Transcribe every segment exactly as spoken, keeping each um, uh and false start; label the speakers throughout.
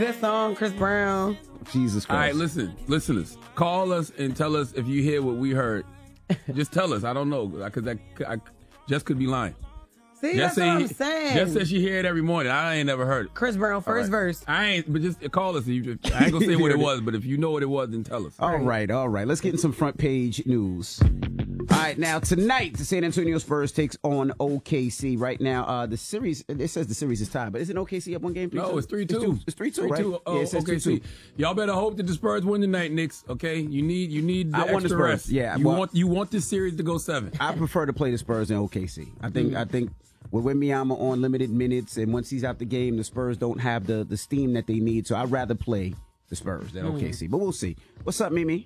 Speaker 1: This song, Chris Brown.
Speaker 2: Jesus Christ.
Speaker 3: All right, listen, listeners, call us and tell us if you hear what we heard. Just tell us. I don't know, because I, I just could be lying.
Speaker 1: See,
Speaker 3: Just
Speaker 1: that's what I'm
Speaker 3: say-
Speaker 1: saying.
Speaker 3: Just says she hear it every morning. I ain't never heard it.
Speaker 1: Chris Brown, first
Speaker 3: All right.
Speaker 1: verse.
Speaker 3: I ain't, but just call us. You just, I ain't gonna say what it was, but if you know what it was, then tell us.
Speaker 2: All right, all right. Let's get in some front page news. All right, now tonight the San Antonio Spurs takes on O K C. Right now, uh, the series, it says the series is tied, but isn't O K C up one game?
Speaker 3: No, it's three two.
Speaker 2: It's three two, right?
Speaker 3: Oh,
Speaker 2: Yeah, it says
Speaker 3: okay.
Speaker 2: two two.
Speaker 3: Y'all better hope that the Spurs win tonight, Knicks. Okay, you need you need the
Speaker 2: I
Speaker 3: extra
Speaker 2: want the Spurs.
Speaker 3: rest.
Speaker 2: Yeah,
Speaker 3: you
Speaker 2: well-
Speaker 3: want you want this series to go seven.
Speaker 2: I prefer to play the Spurs than O K C. I think I think with Wembanyama on limited minutes, and once he's out the game, the Spurs don't have the, the steam that they need. So I'd rather play the Spurs than O K C. But we'll see. What's up, Mimi?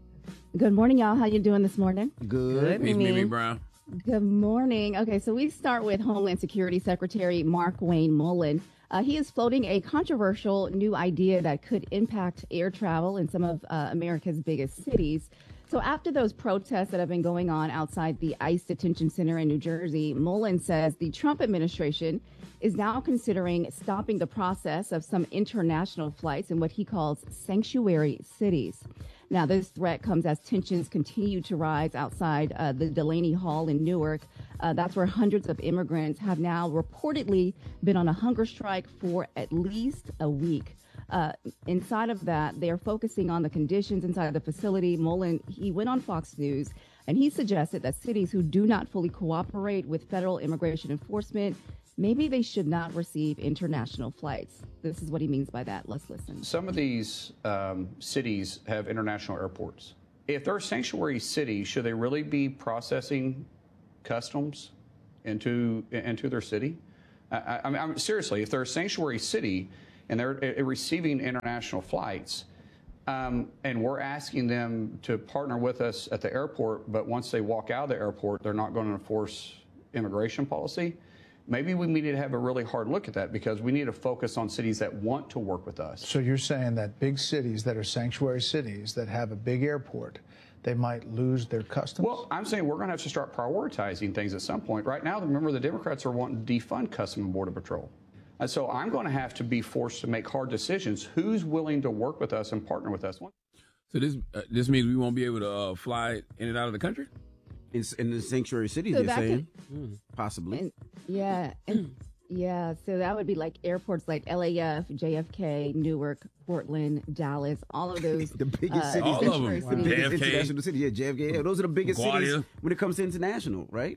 Speaker 4: Good morning, y'all. How you doing this morning?
Speaker 2: Good.
Speaker 3: Peace, Mimi Brown.
Speaker 4: Good morning. Okay, so we start with Homeland Security Secretary Mark Wayne Mullen. Uh, he is floating a controversial new idea that could impact air travel in some of uh, America's biggest cities. So after those protests that have been going on outside the ICE detention center in New Jersey, Mullen says the Trump administration is now considering stopping the process of some international flights in what he calls sanctuary cities. Now, this threat comes as tensions continue to rise outside uh, the Delaney Hall in Newark. Uh, that's where hundreds of immigrants have now reportedly been on a hunger strike for at least a week. Uh, inside of that, they're focusing on the conditions inside the facility. Mullen, he went on Fox News and he suggested that cities who do not fully cooperate with federal immigration enforcement, maybe they should not receive international flights. This is what he means by that. Let's listen.
Speaker 5: Some of these um, cities have international airports. If they're a sanctuary city, should they really be processing customs into into their city? I, I mean, I'm, seriously, if they're a sanctuary city and they're uh, receiving international flights, um, and we're asking them to partner with us at the airport, but once they walk out of the airport, they're not going to enforce immigration policy, maybe we need to have a really hard look at that, because we need to focus on cities that want to work with us.
Speaker 6: So you're saying that big cities that are sanctuary cities that have a big airport, they might lose their customs?
Speaker 5: Well, I'm saying we're going to have to start prioritizing things at some point. Right now, remember, the Democrats are wanting to defund Customs and Border Patrol. And so I'm going to have to be forced to make hard decisions. Who's willing to work with us and partner with us?
Speaker 3: So this uh, this means we won't be able to uh, fly in and out of the country?
Speaker 2: In, in the sanctuary cities,
Speaker 4: So
Speaker 2: they're
Speaker 4: that
Speaker 2: saying?
Speaker 4: could-
Speaker 2: Possibly.
Speaker 4: And, yeah, and, yeah. So that would be like airports like L A F, J F K, Newark, Portland, Dallas, all of those.
Speaker 2: The biggest
Speaker 4: uh,
Speaker 2: cities.
Speaker 3: All of them.
Speaker 4: sanctuary
Speaker 3: Wow.
Speaker 4: cities.
Speaker 3: J F K.
Speaker 2: International cities. Yeah, J F K. Yeah, those are the biggest
Speaker 3: LaGuardia.
Speaker 2: cities when it comes to international, right?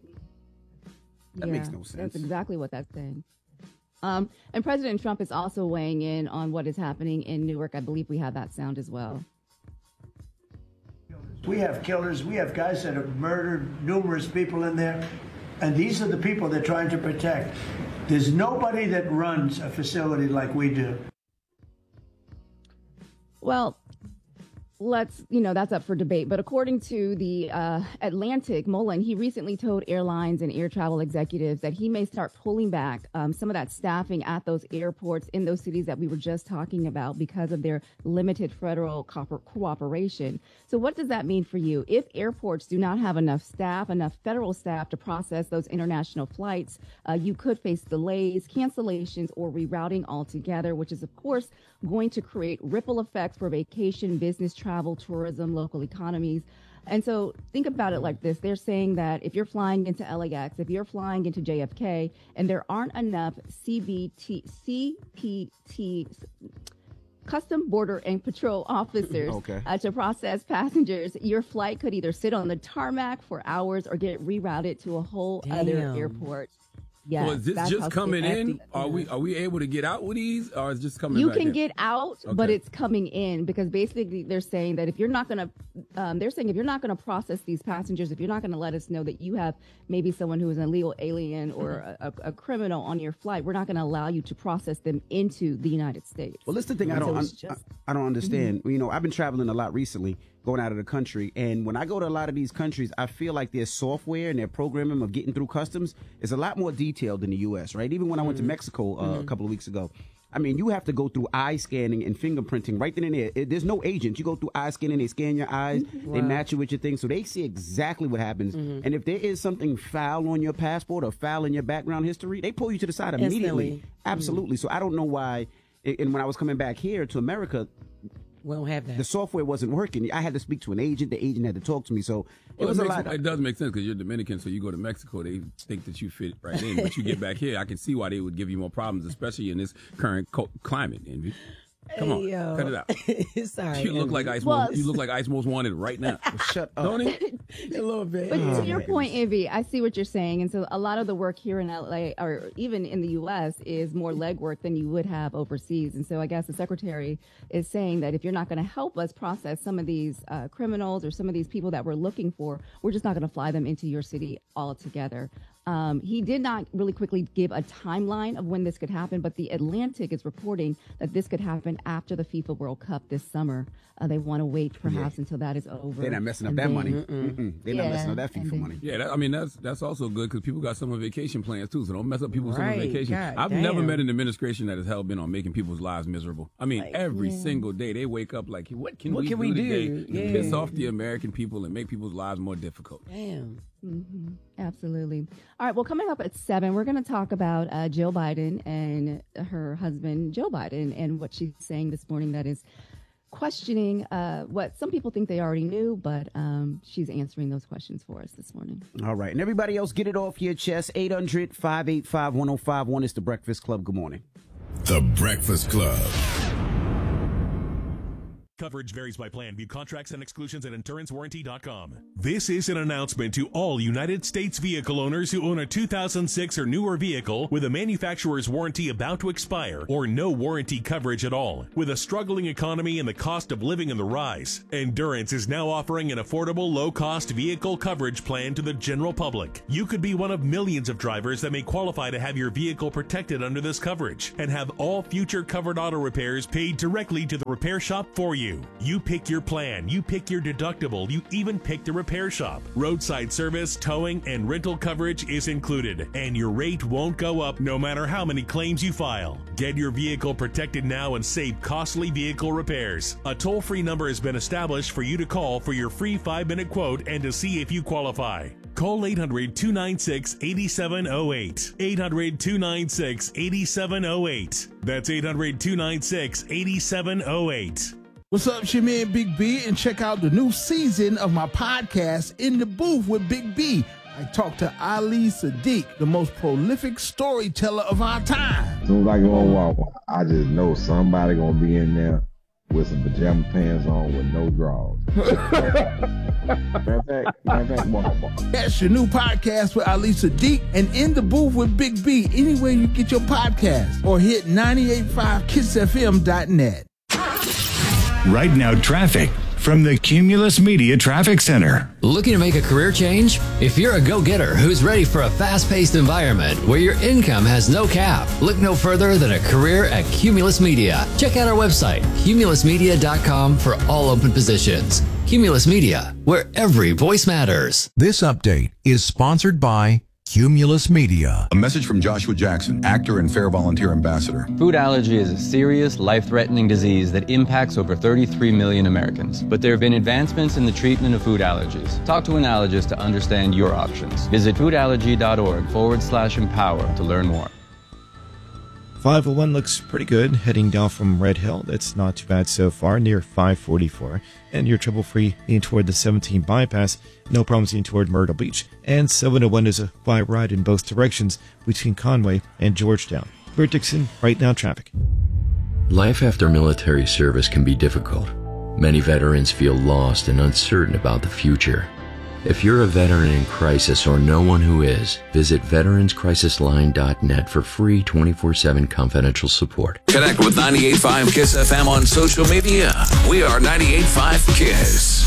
Speaker 2: That
Speaker 4: Yeah,
Speaker 2: makes no sense.
Speaker 4: That's exactly what that's saying. Um, and President Trump is also weighing in on what is happening in Newark. I believe we have that sound as well.
Speaker 7: We have killers. We have guys that have murdered numerous people in there. And these are the people they're trying to protect. There's nobody that runs a facility like we do.
Speaker 4: Well, let's, you know, that's up for debate. But according to the uh, Atlantic, Mullen, he recently told airlines and air travel executives that he may start pulling back um, some of that staffing at those airports in those cities that we were just talking about because of their limited federal co- cooperation. So what does that mean for you? If airports do not have enough staff, enough federal staff to process those international flights, uh, you could face delays, cancellations, or rerouting altogether, which is, of course, going to create ripple effects for vacation, business travel, tourism, local economies. And so think about it like this. They're saying that if you're flying into L A X, if you're flying into J F K, and there aren't enough C B T, C P T, Custom Border and Patrol officers
Speaker 2: Okay.
Speaker 4: uh, to process passengers, your flight could either sit on the tarmac for hours or get rerouted to a whole other
Speaker 1: Damn.
Speaker 4: airport. Yes,
Speaker 3: So is this
Speaker 4: that's
Speaker 3: just
Speaker 4: how
Speaker 3: coming
Speaker 4: stiff
Speaker 3: in?
Speaker 4: F D A
Speaker 3: Are we are we able to get out with these, or is it just coming
Speaker 4: You
Speaker 3: back
Speaker 4: can
Speaker 3: in?
Speaker 4: get out, but
Speaker 3: Okay.
Speaker 4: it's coming in, because basically they're saying that if you're not going to, um, they're saying if you're not going to process these passengers, if you're not going to let us know that you have maybe someone who is an illegal alien or a, a, a criminal on your flight, we're not going to allow you to process them into the United States.
Speaker 2: Well, that's the thing I
Speaker 4: So
Speaker 2: don't
Speaker 4: it's
Speaker 2: un-
Speaker 4: just-
Speaker 2: I, I don't understand. You know, I've been traveling a lot recently, going out of the country, and when I go to a lot of these countries, I feel like their software and their programming of getting through customs is a lot more detailed than the U S, right? Even when I went to Mexico uh, a couple of weeks ago, I mean, you have to go through eye scanning and fingerprinting right then and there. It, there's no agent. You go through eye scanning, they scan your eyes, they match you with your thing, so they see exactly what happens. And if there is something foul on your passport or foul in your background history, they pull you to the side immediately.
Speaker 1: Instantly.
Speaker 2: Absolutely. So I don't know why And and when I was coming back here to America,
Speaker 1: We don't have that.
Speaker 2: the software wasn't working. I had to speak to an agent. The agent had to talk to me. So it
Speaker 3: Well,
Speaker 2: was
Speaker 3: it,
Speaker 2: a
Speaker 3: makes,
Speaker 2: lot.
Speaker 3: it does make sense because you're Dominican, so you go to Mexico, they think that you fit right in. But you get back here, I can see why they would give you more problems, especially in this current co- climate. Envy, come on,
Speaker 1: Hey, yo.
Speaker 3: cut it out.
Speaker 1: It's all right.
Speaker 3: You look like Ice.
Speaker 4: Well,
Speaker 3: Most, you look like Ice Most Wanted right now.
Speaker 2: Shut up.
Speaker 3: Don't he?
Speaker 1: a little bit.
Speaker 4: But
Speaker 2: Oh,
Speaker 4: to your
Speaker 2: my
Speaker 4: point, Envy, I see what you're saying. And so a lot of the work here in L A or even in the U S is more legwork than you would have overseas. And so I guess the secretary is saying that if you're not going to help us process some of these uh, criminals or some of these people that we're looking for, we're just not going to fly them into your city altogether. Um, he did not really quickly give a timeline of when this could happen, but the Atlantic is reporting that this could happen after the FIFA World Cup this summer. Uh, they want to wait perhaps until that is over.
Speaker 2: They're not messing up
Speaker 4: And
Speaker 2: that
Speaker 4: then-
Speaker 2: money. Mm-mm. They're not
Speaker 4: Yeah,
Speaker 2: messing up that
Speaker 4: and
Speaker 2: FIFA
Speaker 4: then-
Speaker 2: money.
Speaker 3: Yeah, that, I mean that's that's also good because people got summer vacation plans too. So don't mess up people's
Speaker 1: Right,
Speaker 3: summer vacation.
Speaker 1: God
Speaker 3: I've
Speaker 1: damn.
Speaker 3: never met an administration that has hell bent on making people's lives miserable. I mean, every single day they wake up like, what can
Speaker 1: What
Speaker 3: we
Speaker 1: can
Speaker 3: do
Speaker 1: we
Speaker 3: today
Speaker 1: do?
Speaker 3: to
Speaker 1: Yeah.
Speaker 3: piss off the American people and make people's lives more difficult?
Speaker 1: Damn.
Speaker 4: Mm-hmm. Absolutely. All right. Well, coming up at seven, we're going to talk about uh, Jill Biden and her husband, Joe Biden, and what she's saying this morning that is questioning uh, what some people think they already knew, but um, she's answering those questions for us this morning.
Speaker 2: All right. And everybody else, get it off your chest. eight hundred, five eight five, one oh five one is the Breakfast Club. Good morning.
Speaker 8: The Breakfast Club.
Speaker 9: Coverage varies by plan. View contracts and exclusions at endurance warranty dot com. This is an announcement to all United States vehicle owners who own a two thousand six or newer vehicle with a manufacturer's warranty about to expire or no warranty coverage at all. With a struggling economy and the cost of living in the rise, Endurance is now offering an affordable, low-cost vehicle coverage plan to the general public. You could be one of millions of drivers that may qualify to have your vehicle protected under this coverage and have all future covered auto repairs paid directly to the repair shop for you. You pick your plan, you pick your deductible, you even pick the repair shop. Roadside service, towing, and rental coverage is included, and your rate won't go up no matter how many claims you file. Get your vehicle protected now and save costly vehicle repairs. A toll-free number has been established for you to call for your free five-minute quote and to see if you qualify. Call eight hundred, two nine six, eight seven zero eight. eight hundred, two nine six, eight seven zero eight. That's eight hundred, two nine six, eight seven zero eight.
Speaker 10: What's up, it's your man Big B, and check out the new season of my podcast, In the Booth with Big B. I talked to Ali Sadiq, the most prolific storyteller of our time.
Speaker 11: As soon as I go on walk, I just know somebody gonna be in there with some pajama pants on with no drawers. matter of fact, matter of fact, walk, walk.
Speaker 10: That's your new podcast with Ali Sadiq and In the Booth with Big B, anywhere you get your podcast, or hit ninety-eight point five kiss f m dot net.
Speaker 8: Right now, traffic from the Cumulus Media Traffic Center.
Speaker 12: Looking to make a career change? If you're a go-getter who's ready for a fast-paced environment where your income has no cap, look no further than a career at Cumulus Media. Check out our website, cumulus media dot com, for all open positions. Cumulus Media, where every voice matters.
Speaker 13: This update is sponsored by Cumulus Media.
Speaker 14: A message from Joshua Jackson, actor and Fair Volunteer Ambassador.
Speaker 15: Food allergy is a serious, life-threatening disease that impacts over thirty-three million Americans. But there have been advancements in the treatment of food allergies. Talk to an allergist to understand your options. Visit foodallergy.org forward slash empower to learn more.
Speaker 16: five oh one looks pretty good, heading down from Red Hill. That's not too bad so far, near five forty-four. And you're trouble-free heading toward the seventeen bypass. No problems heading toward Myrtle Beach. And seven oh one is a quiet ride in both directions between Conway and Georgetown. Bert Dixon, right now traffic.
Speaker 17: Life after military service can be difficult. Many veterans feel lost and uncertain about the future. If you're a veteran in crisis or know one who is, visit veterans crisis line dot net for free twenty-four seven confidential support.
Speaker 18: Connect with ninety-eight point five KISS F M on social media. We are ninety-eight point five KISS.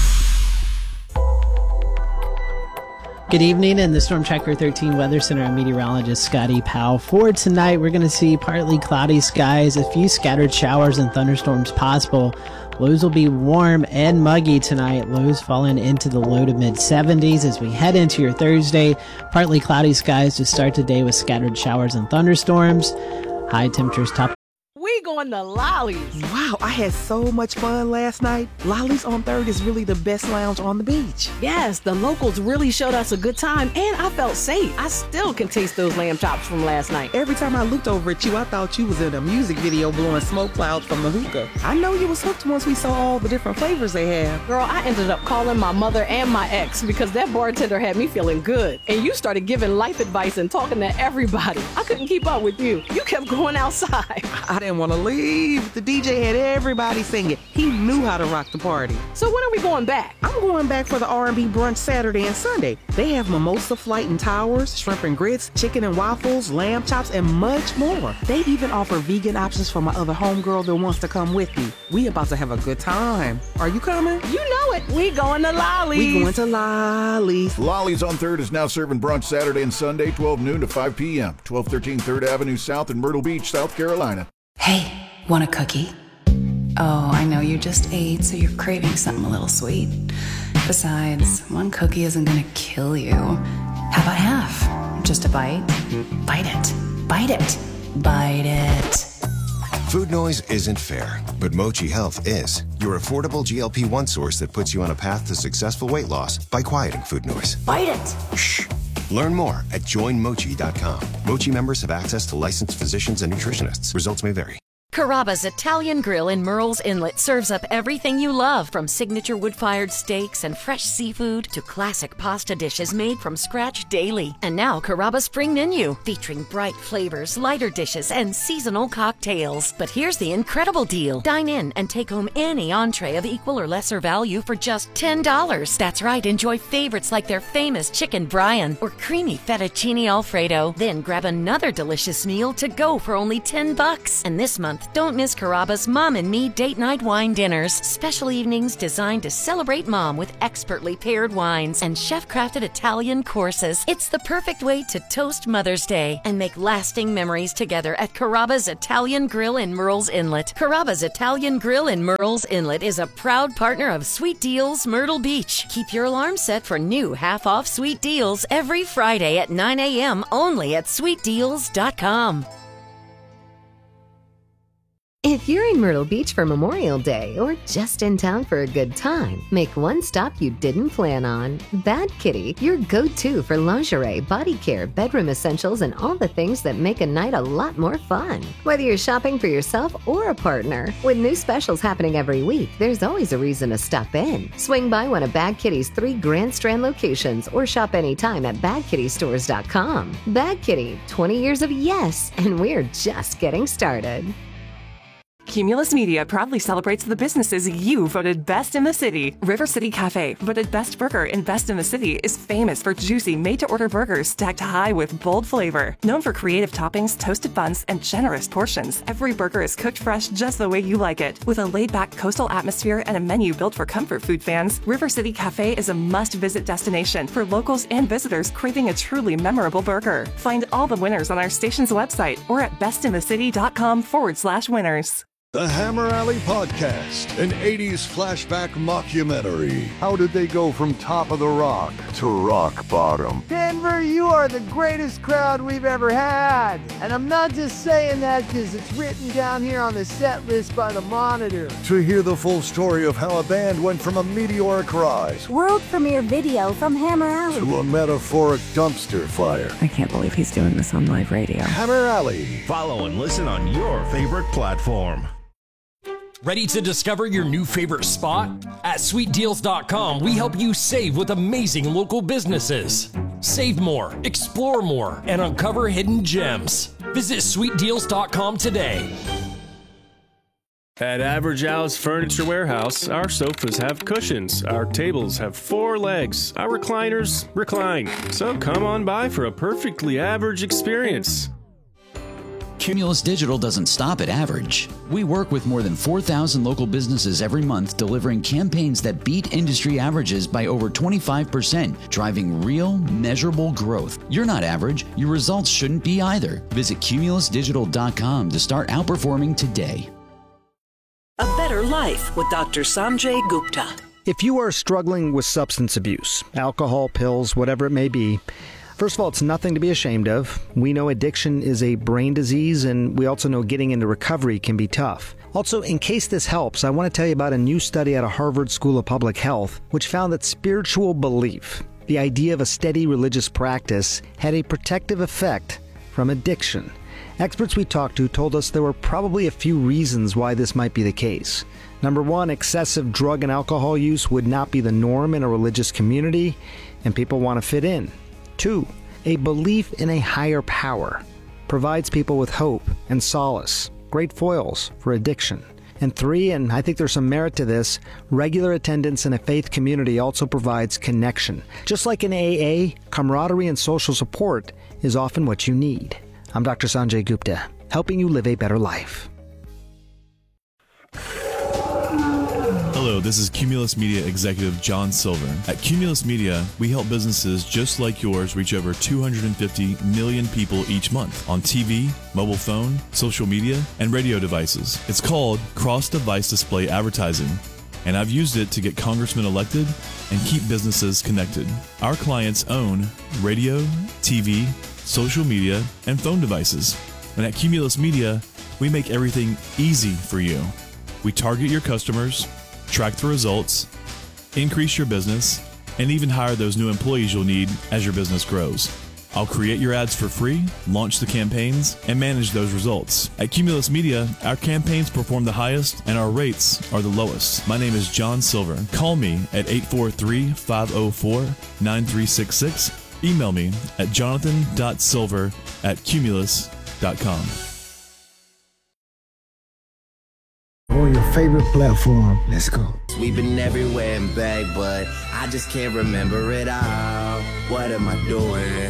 Speaker 19: Good evening, and the Storm Tracker thirteen Weather Center and meteorologist Scotty Powell. For tonight, we're going to see partly cloudy skies, a few scattered showers and thunderstorms possible. Lows will be warm and muggy tonight. Lows falling into the low to mid seventies as we head into your Thursday. Partly cloudy skies to start the day with scattered showers and thunderstorms. High temperatures top.
Speaker 1: We
Speaker 20: we going to Lolly's.
Speaker 21: Wow, I had so much fun last night. Lolly's on third is really the best lounge on the beach.
Speaker 20: Yes, the locals really showed us a good time, and I felt safe. I still can taste those lamb chops from last night.
Speaker 21: Every time I looked over at you, I thought you was in a music video blowing smoke clouds from the hookah. I know you was hooked once we saw all the different flavors they have.
Speaker 20: Girl, I ended up calling my mother and my ex because that bartender had me feeling good. And you started giving life advice and talking to everybody. I couldn't keep up with you. You kept going outside.
Speaker 21: I didn't want to leave. The D J had everybody singing. He knew how to rock the party.
Speaker 20: So when are we going back?
Speaker 21: I'm going back for the R and B brunch Saturday and Sunday. They have mimosa flight and towers, shrimp and grits, chicken and waffles, lamb chops, and much more. They even offer vegan options for my other homegirl that wants to come with me. We about to have a good time. Are you coming?
Speaker 20: You know it. We going to Lolly's.
Speaker 21: We going to Lolly's.
Speaker 22: Lolly's on third is now serving brunch Saturday and Sunday, twelve noon to five p.m. twelve thirteen third Avenue South in Myrtle Beach, South Carolina.
Speaker 23: Hey, want a cookie? Oh, I know you just ate, so you're craving something a little sweet. Besides, one cookie isn't gonna kill you. How about half? Just a bite? Bite it. Bite it. Bite it.
Speaker 24: Food noise isn't fair, but Mochi Health is. Your affordable G L P one source that puts you on a path to successful weight loss by quieting food noise.
Speaker 23: Bite it.
Speaker 24: Shh. Learn more at join mochi dot com. Mochi members have access to licensed physicians and nutritionists. Results may vary.
Speaker 25: Carrabba's Italian Grill in Murrells Inlet serves up everything you love, from signature wood-fired steaks and fresh seafood to classic pasta dishes made from scratch daily. And now Carrabba's spring menu, featuring bright flavors, lighter dishes, and seasonal cocktails. But here's the incredible deal. Dine in and take home any entree of equal or lesser value for just ten dollars. That's right, enjoy favorites like their famous chicken Brian or creamy fettuccine Alfredo. Then grab another delicious meal to go for only ten bucks. And this month, don't miss Carrabba's Mom and Me Date Night Wine Dinners. Special evenings designed to celebrate mom with expertly paired wines and chef-crafted Italian courses. It's the perfect way to toast Mother's Day and make lasting memories together at Carrabba's Italian Grill in Murrells Inlet. Carrabba's Italian Grill in Murrells Inlet is a proud partner of Sweet Deals Myrtle Beach. Keep your alarm set for new half-off sweet deals every Friday at nine a.m. only at sweet deals dot com.
Speaker 26: If you're in Myrtle Beach for Memorial Day or just in town for a good time, make one stop you didn't plan on. Bad Kitty, your go-to for lingerie, body care, bedroom essentials, and all the things that make a night a lot more fun. Whether you're shopping for yourself or a partner, with new specials happening every week, there's always a reason to stop in. Swing by one of Bad Kitty's three Grand Strand locations or shop anytime at bad kitty stores dot com. Bad Kitty, twenty years of yes, and we're just getting started.
Speaker 27: Cumulus Media proudly celebrates the businesses you voted best in the city. River City Cafe, voted best burger and best in the city, is famous for juicy, made-to-order burgers stacked high with bold flavor. Known for creative toppings, toasted buns, and generous portions, every burger is cooked fresh just the way you like it. With a laid-back coastal atmosphere and a menu built for comfort food fans, River City Cafe is a must-visit destination for locals and visitors craving a truly memorable burger. Find all the winners on our station's website or at bestinthecity.com forward slash winners.
Speaker 28: The Hammer Alley Podcast, an eighties flashback mockumentary. How did they go from top of the rock to rock bottom?
Speaker 29: Denver, you are the greatest crowd we've ever had. And I'm not just saying that because it's written down here on the set list by the Monitor.
Speaker 28: To hear the full story of how a band went from a meteoric rise
Speaker 30: world premiere video from Hammer Alley
Speaker 28: to a metaphoric dumpster fire.
Speaker 30: I can't believe he's doing this on live radio.
Speaker 28: Hammer Alley.
Speaker 31: Follow and listen on your favorite platform.
Speaker 32: Ready to discover your new favorite spot? At sweet deals dot com, we help you save with amazing local businesses. Save more, explore more, and uncover hidden gems. Visit sweet deals dot com today.
Speaker 33: At Average Al's Furniture Warehouse, our sofas have cushions, our tables have four legs, our recliners recline. So come on by for a perfectly average experience.
Speaker 34: Cumulus Digital doesn't stop at average. We work with more than four thousand local businesses every month, delivering campaigns that beat industry averages by over twenty-five percent, driving real, measurable growth. You're not average. Your results shouldn't be either. Visit cumulus digital dot com to start outperforming today.
Speaker 35: A Better Life with Doctor Sanjay Gupta.
Speaker 36: If you are struggling with substance abuse, alcohol, pills, whatever it may be,
Speaker 2: First of all, it's nothing to be ashamed of. We know addiction is a brain disease, and we also know getting into recovery can be tough. Also, in case this helps, I want to tell you about a new study out of Harvard School of Public Health, which found that spiritual belief, the idea of a steady religious practice, had a protective effect from addiction. Experts we talked to told us there were probably a few reasons why this might be the case. Number one, excessive drug and alcohol use would not be the norm in a religious community, and people want to fit in. Two, a belief in a higher power provides people with hope and solace, great foils for addiction. And three, and I think there's some merit to this, regular attendance in a faith community also provides connection. Just like in A A, camaraderie and social support is often what you need. I'm Doctor Sanjay Gupta, helping you live a better life.
Speaker 3: Hello, this is Cumulus Media Executive John Silver. At Cumulus Media, we help businesses just like yours reach over two hundred fifty million people each month on T V, mobile phone, social media, and radio devices. It's called cross-device display advertising, and I've used it to get congressmen elected and keep businesses connected. Our clients own radio, T V, social media, and phone devices. And at Cumulus Media, we make everything easy for you. We target your customers, track the results, increase your business, and even hire those new employees you'll need as your business grows. I'll create your ads for free, launch the campaigns, and manage those results. At Cumulus Media, our campaigns perform the highest and our rates are the lowest. My name is John Silver. Call me at eight four three, five oh four, nine three six six. Email me at jonathan dot silver at cumulus dot com.
Speaker 4: On your favorite platform. Let's go.
Speaker 5: We've been everywhere and back, but I just can't remember it all. What am I doing?